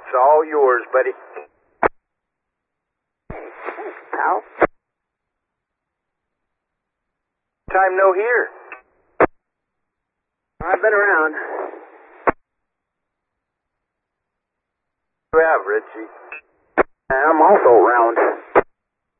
It's all yours, buddy. Pal? Time no here. I've been around. You have, Richie. I'm also around.